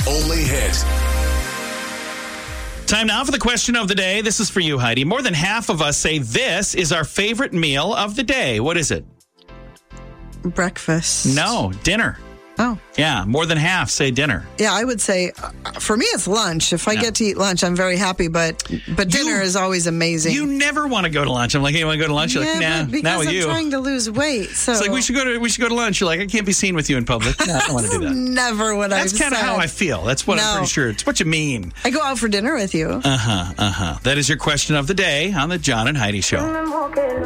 only hit. Time now for the question of the day. This is for you, Heidi. More than half of us say this is our favorite meal of the day. What is it? Breakfast. No, dinner. Oh. Yeah, more than half say dinner. Yeah, I would say, for me, it's lunch. If I get to eat lunch, I'm very happy, but dinner is always amazing. You never want to go to lunch. I'm like, hey, you want to go to lunch? You're like, nah, because not with I'm you. trying to lose weight. So It's like, we should go to lunch. You're like, I can't be seen with you in public. No, I don't want to do that. Never what I've That's kind of said. how I feel. That's what I'm pretty sure. It's what you mean. I go out for dinner with you. That is your question of the day on the John and Heidi Show.